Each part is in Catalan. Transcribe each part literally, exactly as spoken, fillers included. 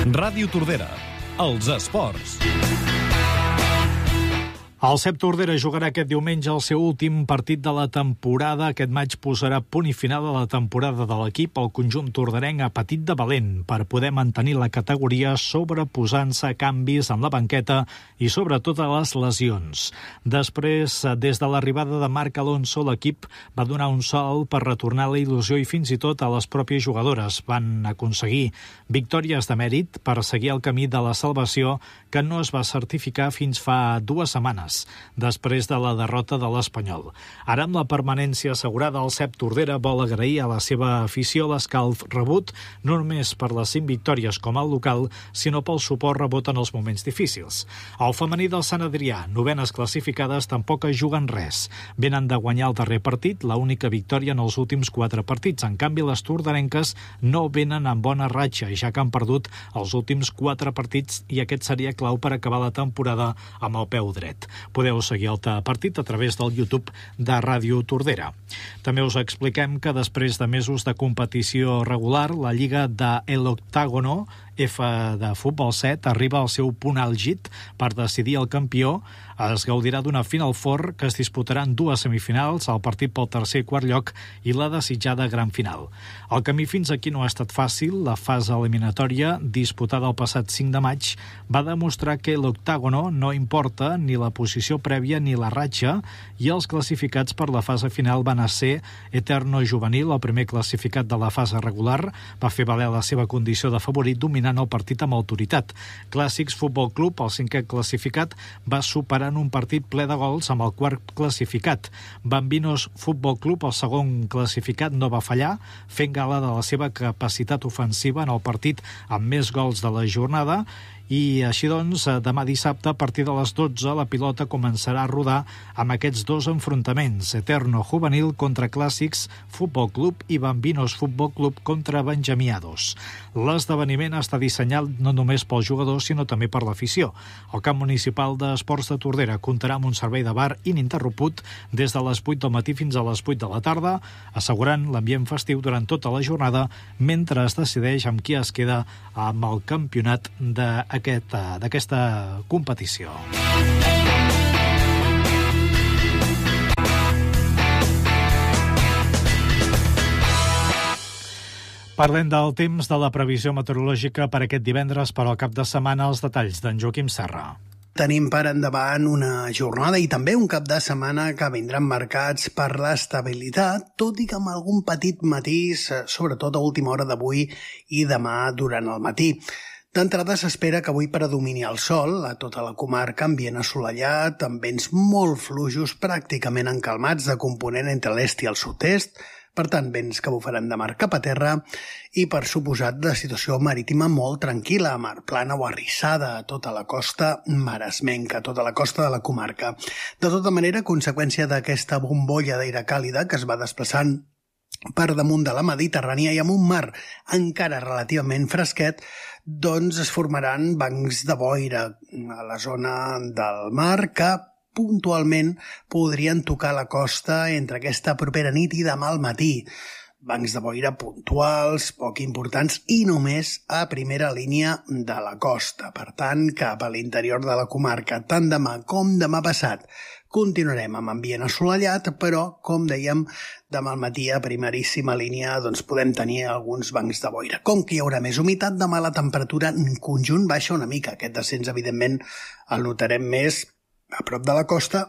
Ràdio Tordera, els esports. El C E P Tordera jugarà aquest diumenge el seu últim partit de la temporada. Aquest maig posarà punt i final a la temporada de l'equip, el conjunt torderenc a Petit de Valent, per poder mantenir la categoria sobreposant-se a canvis en la banqueta i sobretot a les lesions. Després, des de l'arribada de Marc Alonso, l'equip va donar un salt per retornar la il·lusió i fins i tot a les pròpies jugadores. Van aconseguir victòries de mèrit per seguir el camí de la salvació que no es va certificar fins fa dues setmanes, després de la derrota de l'Espanyol. Ara, amb la permanència assegurada, el C E P Tordera vol agrair a la seva afició l'escalf rebut, no només per les cinc victòries com al local, sinó pel suport rebut en els moments difícils. El femení del Sant Adrià, novenes classificades, tampoc es juguen res. Venen de guanyar el darrer partit, l'única victòria en els últims quatre partits. En canvi, les torderenques no venen amb bona ratxa, ja que han perdut els últims quatre partits i aquest seria clau per acabar la temporada amb el peu dret. Podeu seguir el partit a través del YouTube de Ràdio Tordera. També us expliquem que després de mesos de competició regular, la Lliga de El Octágono F de Futbol set arriba al seu punt àlgid per decidir el campió. Es gaudirà d'una Final Four que es disputaran dues semifinals, el partit pel tercer i quart lloc i la desitjada gran final. El camí fins aquí no ha estat fàcil. La fase eliminatòria, disputada el passat cinc de maig, va demostrar que l'octàgono no importa ni la posició prèvia ni la ratxa, i els classificats per la fase final van ser Eterno Juvenil, el primer classificat de la fase regular, va fer valer la seva condició de favorit dominant el partit amb autoritat. Clàssics Futbol Club, el cinquè classificat, va superar en un partit ple de gols amb el quart classificat. Bambinos Futbol Club, el segon classificat, no va fallar, fent gala de la seva capacitat ofensiva en el partit amb més gols de la jornada. I així doncs, demà dissabte, a partir de les dotze, la pilota començarà a rodar amb aquests dos enfrontaments: Eterno Juvenil contra Clàssics Futbol Club i Bambinos Futbol Club contra Benjamiados. L'esdeveniment està dissenyat no només pels jugadors, sinó també per l'afició. El camp municipal d'Esports de Tordera comptarà amb un servei de bar ininterromput des de les vuit del matí fins a les vuit de la tarda, assegurant l'ambient festiu durant tota la jornada, mentre es decideix amb qui es queda amb el campionat d'aquesta d'aquesta competició. Parlem del temps, de la previsió meteorològica per aquest divendres, per al cap de setmana, els detalls d'en Joaquim Serra. Tenim per endavant una jornada i també un cap de setmana que vindran marcats per l'estabilitat, tot i que amb algun petit matís, sobretot a última hora d'avui i demà durant el matí. D'entrada s'espera que avui predomini el sol a tota la comarca, ambient assolellat, amb vents molt fluixos, pràcticament encalmats, de component entre l'est i el sud-est, per tant, vents que bufaran de mar cap a terra i, per suposat, de situació marítima molt tranquil·la, mar plana o arrissada a tota la costa maresmenca, a tota la costa de la comarca. De tota manera, a conseqüència d'aquesta bombolla d'aire càlida que es va desplaçant per damunt de la Mediterrània i amb un mar encara relativament fresquet, doncs es formaran bancs de boira a la zona del mar que puntualment podrien tocar la costa entre aquesta propera nit i demà al matí. Bancs de boira puntuals, poc importants i només a primera línia de la costa. Per tant, cap a l'interior de la comarca, tant demà com demà passat, continuarem amb ambient assolellat, però, com dèiem, demà al matí a primeríssima línia doncs podem tenir alguns bancs de boira. Com que hi haurà més humitat, demà la temperatura en conjunt baixa una mica. Aquest descens, evidentment, el notarem més a prop de la costa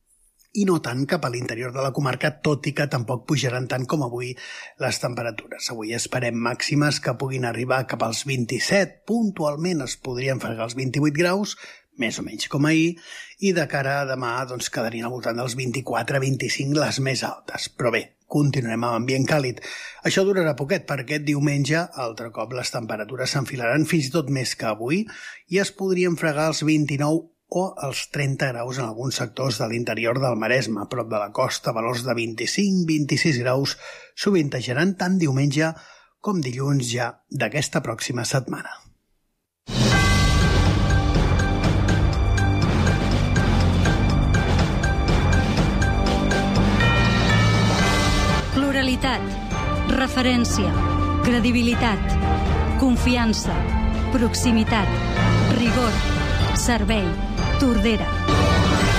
i no tant cap a l'interior de la comarca, tot i que tampoc pujaran tant com avui les temperatures. Avui esperem màximes que puguin arribar cap als vint-i-set, puntualment es podrien fregar els vint-i-vuit graus, més o menys com ahir, i de cara a demà doncs, quedarien al voltant dels vint-i-quatre a vint-i-cinc les més altes. Però bé, continuarem amb ambient càlid. Això durarà poquet, perquè aquest diumenge, altre cop, les temperatures s'enfilaran fins i tot més que avui i es podrien fregar els vint-i-nou o els trenta graus en alguns sectors de l'interior del Maresme, a prop de la costa, valors de vint-i-cinc a vint-i-sis graus, sovintejaran tant diumenge com dilluns ja d'aquesta pròxima setmana. Pluralitat, referència, credibilitat, confiança. Proximitat. Rigor. Servei. Tordera.